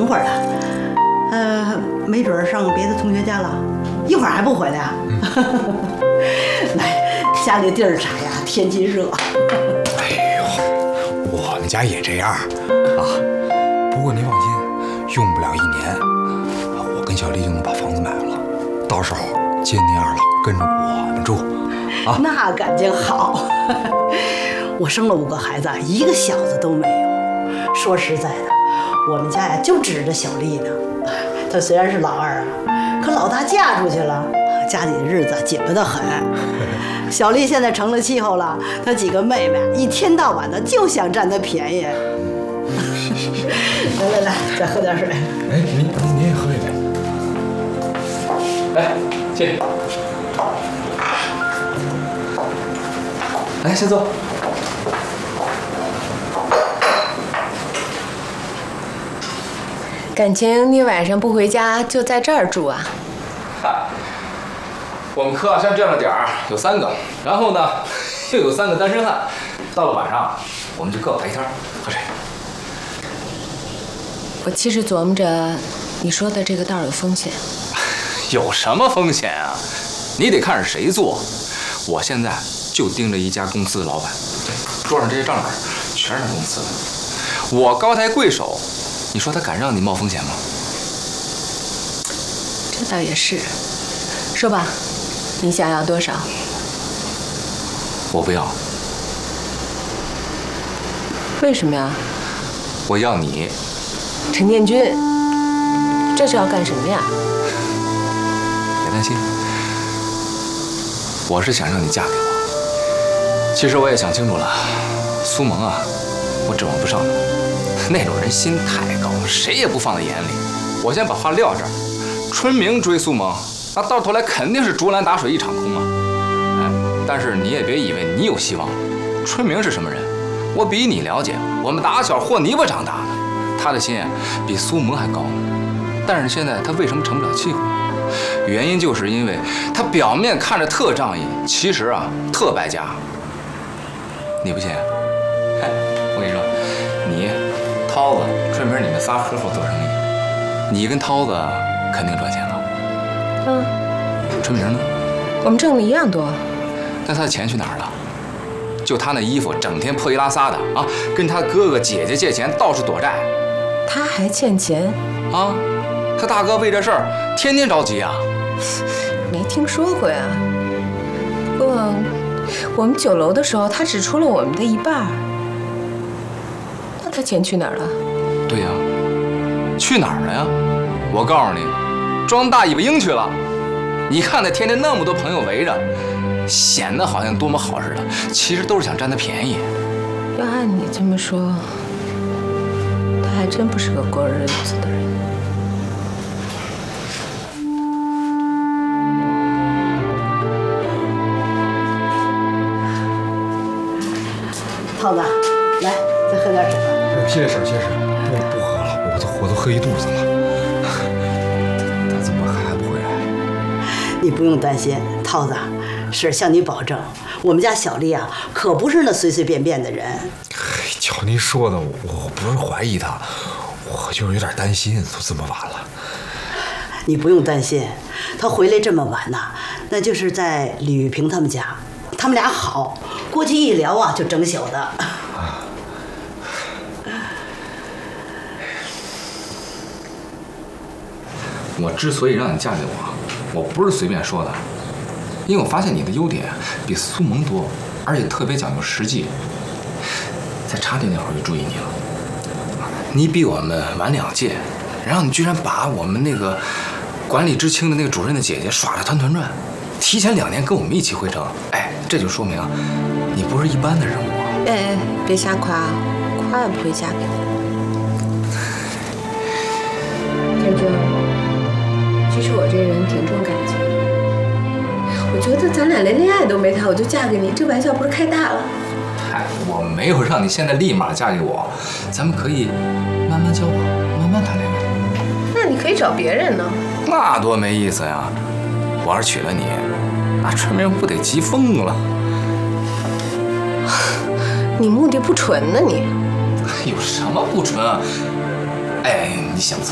等会儿了，没准上别的同学家了，一会儿还不回来啊？来，家里地儿窄呀，天气热。 哎呦，我们家也这样啊。不过您放心，用不了1年，我跟小丽就能把房子买了。到时候接您二老跟着我们住，啊， 那感情好。我生了5个孩子，一个小子都没有。说实在的，我们家呀就指着小丽呢。她虽然是老二啊，可老大嫁出去了，家里的日子紧巴得很。小丽现在成了气候了，她几个妹妹一天到晚的就想占她便宜。来，再喝点水。 哎，您也喝一杯。哎，谢谢。来，先坐。 感情你晚上不回家就在这儿住啊？ 嗨，我们科啊像这样的点儿有3个，然后呢又有3个单身汉，到了晚上我们就各摆一摊喝水。 我其实琢磨着，你说的这个道有风险。 有什么风险啊？你得看是谁做。我现在就盯着一家公司的老板，桌上这些账本全是公司的。我高抬贵手，你说他敢让你冒风险吗？ 这倒也是。说吧，你想要多少？ 我不要。 为什么呀？ 我要你。 陈建军，这是要干什么呀？ 别担心，我是想让你嫁给我。其实我也想清楚了，苏萌啊，我指望不上的。那种人心太高，谁也不放在眼里。我先把话撂这儿，春明追苏萌，那到头来肯定是竹篮打水一场空啊！哎，但是你也别以为你有希望。春明是什么人？我比你了解，我们打小和泥巴长大的，他的心比苏萌还高呢。但是现在他为什么成不了气候？原因就是因为他表面看着特仗义，其实啊特败家。你不信？嘿，我跟你说，你、涛子、春明，你们仨合伙做生意，你跟涛子肯定赚钱了。 嗯， 春明呢？ 我们挣的一样多。 那他的钱去哪儿了？就他那衣服，整天破衣拉撒的啊，跟他哥哥姐姐借钱，到处躲债。 他还欠钱啊？他大哥为这事儿天天着急啊。 没听说过呀。不过我们酒楼的时候，他只出了我们的一半。那他钱去哪儿了？ 对呀，去哪儿了呀？我告诉你，装大尾巴鹰去了。你看他天天那么多朋友围着，显得好像多么好似的，其实都是想占他便宜。 要按你这么说，他还真不是个过日子的人。 涛子，来，再喝点水吧。 谢谢婶，谢谢婶，不喝了，我都喝一肚子了。他怎么还不回来？ 你不用担心，涛子，婶向你保证，我们家小丽啊，可不是那随随便便的人。 嘿，瞧您说的，我不是怀疑他，我就是有点担心，都这么晚了。 你不用担心，他回来这么晚呐，那就是在李玉萍他们家，他们俩好，过去一聊啊，就整宿的。 我之所以让你嫁给我不是随便说的，因为我发现你的优点比苏萌多，而且特别讲究实际。在插队那会儿就注意你了，你比我们晚2届，然后你居然把我们那个管理知青的那个主任的姐姐耍得团团转，提前2年跟我们一起回城。哎，这就说明你不是一般的人物。 哎，别瞎夸，夸也不会嫁给你。建军，其实我这人挺重感情，我觉得咱俩连恋爱都没谈，我就嫁给你，这玩笑不是开大了？ 嗨，我没有让你现在立马嫁给我，咱们可以慢慢交往，慢慢谈恋爱。 那你可以找别人呢。 那多没意思呀！我要是娶了你，那春明不得急疯了？ 你目的不纯呢，你有什么不纯啊？哎，你想错